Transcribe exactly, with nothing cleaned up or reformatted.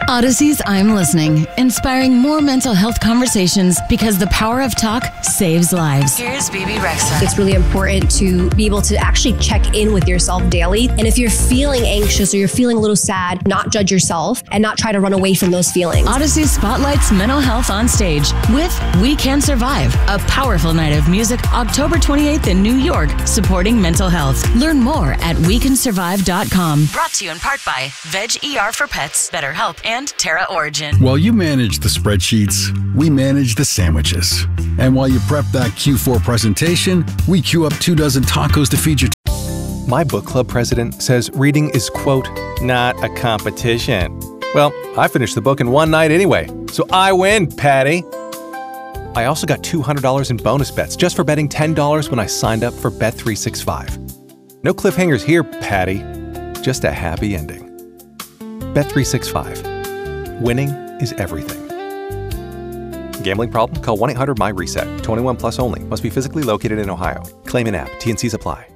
Odyssey's I'm Listening, inspiring more mental health conversations because the power of talk saves lives. Here's B B Rexa. It's really important to be able to actually check in with yourself daily. And if you're feeling anxious or you're feeling a little sad, not judge yourself and not try to run away from those feelings. Odyssey spotlights mental health on stage with We Can Survive, a powerful night of music October twenty-eighth in New York, supporting mental health. Learn more at we can survive dot com. Brought to you in part by Veg E R for Pets, BetterHelp, and Terra Origin. While you manage the spreadsheets, we manage the sandwiches. And while you prep that Q four presentation, we queue up two dozen tacos to feed your... My book club president says reading is, quote, not a competition. Well, I finished the book in one night anyway, so I win, Patty. I also got two hundred dollars in bonus bets just for betting ten dollars when I signed up for Bet three sixty-five. No cliffhangers here, Patty. Just a happy ending. Bet three sixty-five. Winning is everything. Gambling problem? Call one eight hundred my reset. twenty-one plus only. Must be physically located in Ohio. Claim in app. T and Cs apply.